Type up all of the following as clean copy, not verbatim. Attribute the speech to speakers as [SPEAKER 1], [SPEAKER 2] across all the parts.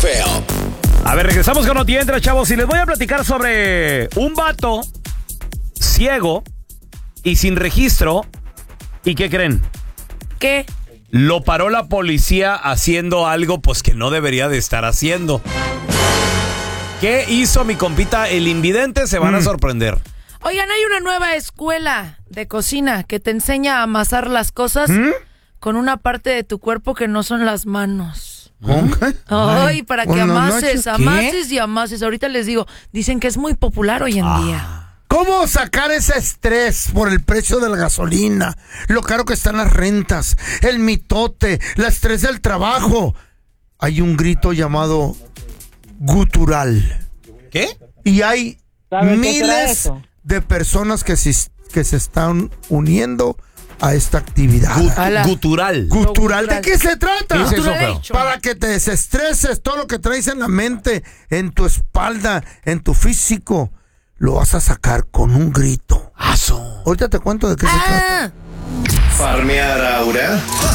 [SPEAKER 1] feo.
[SPEAKER 2] A ver, regresamos con Noti Entra, chavos, y les voy a platicar sobre un vato ciego y sin registro. ¿Y qué creen?
[SPEAKER 3] ¿Qué?
[SPEAKER 2] Lo paró la policía haciendo algo pues que no debería de estar haciendo. ¿Qué hizo mi compita el invidente? Se van a sorprender.
[SPEAKER 3] Oigan, hay una nueva escuela de cocina que te enseña a amasar las cosas con una parte de tu cuerpo que no son las manos.
[SPEAKER 4] ¿Cómo?
[SPEAKER 3] Ay, para que amases
[SPEAKER 4] ¿Qué?
[SPEAKER 3] y amases. Ahorita les digo, dicen que es muy popular hoy en día.
[SPEAKER 4] ¿Cómo sacar ese estrés por el precio de la gasolina, lo caro que están las rentas, el mitote, el estrés del trabajo? Hay un grito llamado gutural.
[SPEAKER 2] ¿Qué?
[SPEAKER 4] Y hay
[SPEAKER 5] ¿Saben qué será
[SPEAKER 4] miles
[SPEAKER 5] eso?
[SPEAKER 4] de personas que se están uniendo a esta actividad.
[SPEAKER 2] Gutural.
[SPEAKER 4] Gutural, ¿de qué se trata?
[SPEAKER 2] ¿Qué es eso, feo?
[SPEAKER 4] Para que te desestreses todo lo que traes en la mente, en tu espalda, en tu físico. Lo vas a sacar con un grito. Ahorita te cuento de qué se trata.
[SPEAKER 1] Farmear Aura.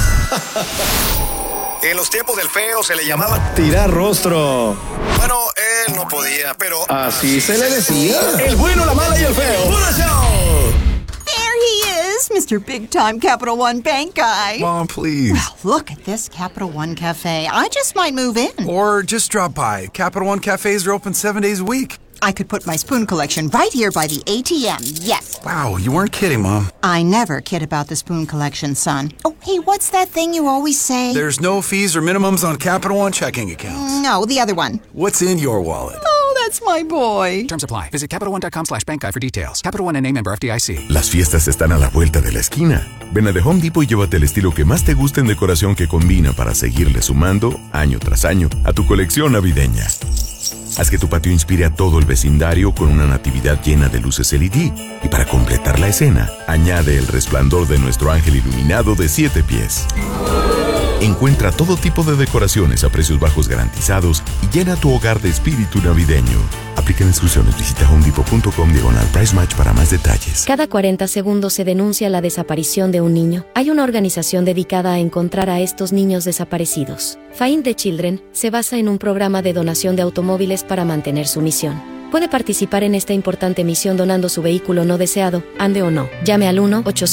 [SPEAKER 1] En los tiempos del feo se le llamaba
[SPEAKER 6] tirar rostro.
[SPEAKER 1] Bueno, él no podía, pero
[SPEAKER 6] Así se le decía.
[SPEAKER 1] el bueno, la mala y el feo. ¡Puro show!
[SPEAKER 7] There he is, Mr. Big Time Capital One Bank Guy.
[SPEAKER 6] Mom, please.
[SPEAKER 7] Well, look at this Capital One Cafe. I just might move in.
[SPEAKER 6] Or just drop by. Capital One cafes are open 7 days a week.
[SPEAKER 7] I could put my spoon collection right here by the ATM, yes.
[SPEAKER 6] Wow, you weren't kidding, Mom.
[SPEAKER 7] I never kid about the spoon collection, son. Oh, hey, what's that thing you always say?
[SPEAKER 6] There's no fees or minimums on Capital One checking accounts.
[SPEAKER 7] No, the other one.
[SPEAKER 6] What's in your wallet?
[SPEAKER 7] Oh, that's my boy.
[SPEAKER 8] Terms apply. Visit CapitalOne.com/bankguy for details. Capital One and a member FDIC.
[SPEAKER 9] Las fiestas están a la vuelta de la esquina. Ven a The Home Depot y llévate el estilo que más te guste en decoración que combina para seguirle sumando, año tras año, a tu colección navideña. Haz que tu patio inspire a todo el vecindario con una natividad llena de luces LED. Y para completar la escena, añade el resplandor de nuestro ángel iluminado de 7 pies. Encuentra todo tipo de decoraciones a precios bajos garantizados y llena tu hogar de espíritu navideño. Aplican exclusiones. Visita homedepot.com/price match para más detalles.
[SPEAKER 10] Cada 40 segundos se denuncia la desaparición de un niño. Hay una organización dedicada a encontrar a estos niños desaparecidos. Find the Children se basa en un programa de donación de automóviles para mantener su misión. Puede participar en esta importante misión donando su vehículo no deseado, ande o no. Llame al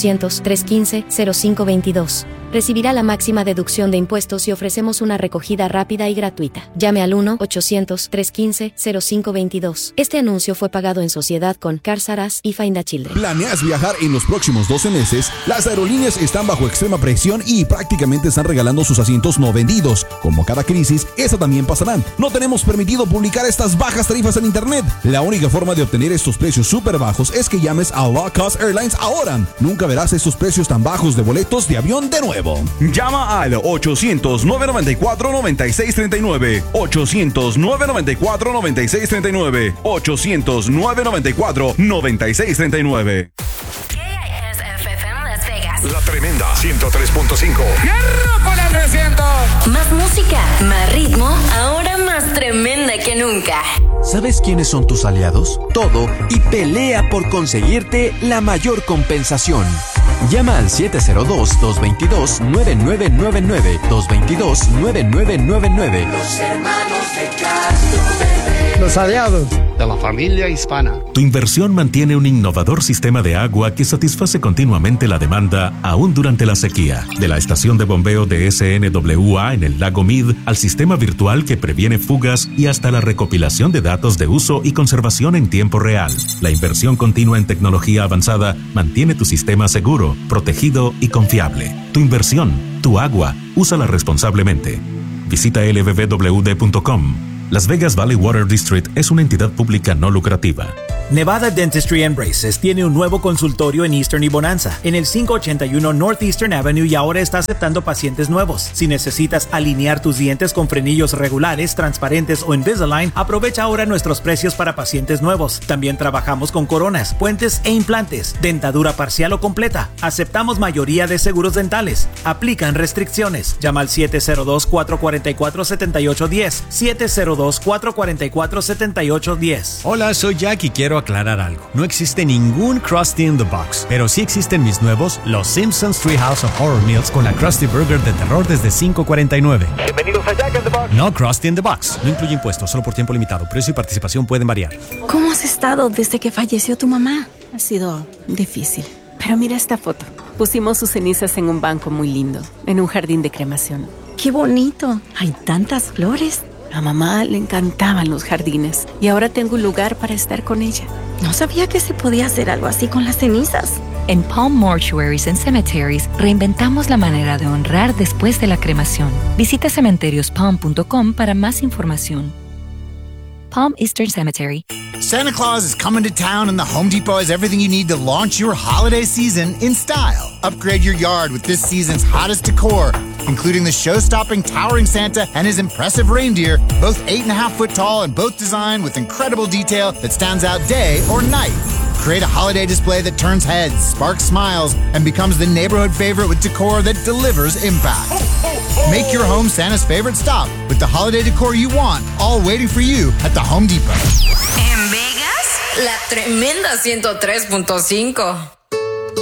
[SPEAKER 10] 1-800-315-0522. Recibirá la máxima deducción de impuestos y ofrecemos una recogida rápida y gratuita. Llame al 1-800-315-0522. Este anuncio fue pagado en sociedad con Cars R Us y Find a Children.
[SPEAKER 11] ¿Planeas viajar en los próximos 12 meses? Las aerolíneas están bajo extrema presión y prácticamente están regalando sus asientos no vendidos. Como cada crisis, esa también pasará. No tenemos permitido publicar estas bajas tarifas en internet. La única forma de obtener estos precios súper bajos es que llames a Low Cost Airlines ahora. Nunca verás estos precios tan bajos de boletos de avión de nuevo.
[SPEAKER 12] Llama al 800-994-9639. 800-994-9639. 800-994-9639.
[SPEAKER 1] La tremenda 103.5.
[SPEAKER 13] ¡Hierro con el 300!
[SPEAKER 14] Más música, más ritmo, ahora más tremenda que nunca.
[SPEAKER 15] ¿Sabes quiénes son tus aliados? Todo y pelea por conseguirte la mayor compensación. Llama al 702-222-9999. 222-9999.
[SPEAKER 13] Los hermanos de Castro Verde.
[SPEAKER 4] Los aliados
[SPEAKER 16] de la familia hispana.
[SPEAKER 17] Tu inversión mantiene un innovador sistema de agua que satisface continuamente la demanda, aún durante la sequía. De la estación de bombeo de SNWA en el lago Mead al sistema virtual que previene fugas y hasta la recopilación de datos de uso y conservación en tiempo real. La inversión continua en tecnología avanzada mantiene tu sistema seguro, protegido y confiable. Tu inversión, tu agua, úsala responsablemente. Visita lbbwd.com. Las Vegas Valley Water District es una entidad pública no lucrativa.
[SPEAKER 18] Nevada Dentistry and Braces tiene un nuevo consultorio en Eastern y Bonanza, en el 581 Northeastern Avenue, y ahora está aceptando pacientes nuevos. Si necesitas alinear tus dientes con frenillos regulares, transparentes o Invisalign, aprovecha ahora nuestros precios para pacientes nuevos. También trabajamos con coronas, puentes e implantes, dentadura parcial o completa. Aceptamos mayoría de seguros dentales. Aplican restricciones. Llama al 702-444-7810. 702-444-7810.
[SPEAKER 19] Hola, soy Jack y quiero
[SPEAKER 5] quiero aclarar algo. No existe ningún Krusty in the Box, pero sí existen mis nuevos Los Simpsons Treehouse of Horror Meals con la Krusty Burger de terror desde $5.49.
[SPEAKER 1] Bienvenidos a Jack in the Box.
[SPEAKER 5] No Krusty in the Box. No incluye impuestos, solo por tiempo limitado. Precio y participación pueden variar.
[SPEAKER 19] ¿Cómo has estado desde que falleció tu mamá? Ha sido difícil. Pero mira esta foto. Pusimos sus cenizas en un banco muy lindo, en un jardín de cremación.
[SPEAKER 20] ¡Qué bonito! Hay tantas flores.
[SPEAKER 19] A mamá le encantaban los jardines y ahora tengo un lugar para estar con ella.
[SPEAKER 20] No sabía que se podía hacer algo así con las cenizas.
[SPEAKER 21] En Palm Mortuaries and Cemeteries reinventamos la manera de honrar después de la cremación. Visita cementeriospalm.com para más información. Palm Eastern Cemetery.
[SPEAKER 22] Santa Claus is coming to town and the Home Depot has everything you need to launch your holiday season in style. Upgrade your yard with this season's hottest decor, including the show-stopping towering Santa and his impressive reindeer, both 8.5 foot tall and both designed with incredible detail that stands out day or night. Create a holiday display that turns heads, sparks smiles, and becomes the neighborhood favorite with decor that delivers impact. Make your home Santa's favorite stop with the holiday decor you want, all waiting for you at the Home Depot.
[SPEAKER 14] En Vegas, la tremenda 103.5.